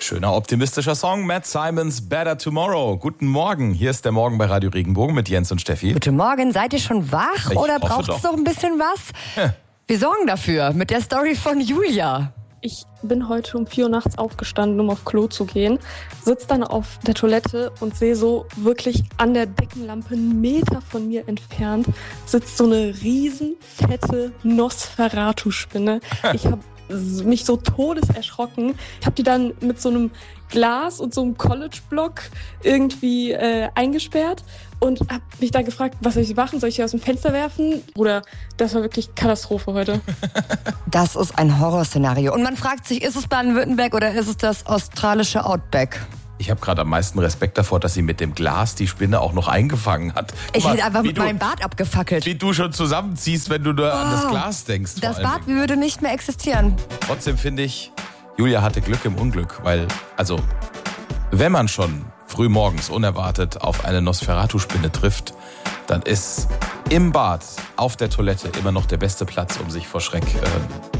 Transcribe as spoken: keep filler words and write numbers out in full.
Schöner optimistischer Song, Matt Simons, Better Tomorrow. Guten Morgen, hier ist der Morgen bei Radio Regenbogen mit Jens und Steffi. Guten Morgen, seid ihr schon wach Ich oder hoffe braucht es doch. noch ein bisschen was? Ja. Wir sorgen dafür mit der Story von Julia. Ich bin heute um vier Uhr nachts aufgestanden, um auf Klo zu gehen, sitze dann auf der Toilette und sehe so wirklich an der Deckenlampe einen Meter von mir entfernt sitzt so eine riesen fette Nosferatu-Spinne. Ich habe mich so todeserschrocken. Ich habe die dann mit so einem Glas und so einem College-Block irgendwie äh, eingesperrt und habe mich da gefragt, was soll ich machen? Soll ich sie aus dem Fenster werfen? Bruder, das war wirklich Katastrophe heute. Das ist ein Horrorszenario. Und man fragt sich, ist es Baden-Württemberg oder ist es das australische Outback? Ich habe gerade am meisten Respekt davor, dass sie mit dem Glas die Spinne auch noch eingefangen hat. Guck Ich mal, hätte einfach wie mit du, meinem Bart abgefackelt. Wie du schon zusammenziehst, wenn du nur an das Oh, Glas denkst. vor Das allen Bad Dingen. würde nicht mehr existieren. Trotzdem finde ich, Julia hatte Glück im Unglück, weil, also, wenn man schon früh morgens unerwartet auf eine Nosferatu-Spinne trifft, dann ist im Bad auf der Toilette immer noch der beste Platz, um sich vor Schreck äh,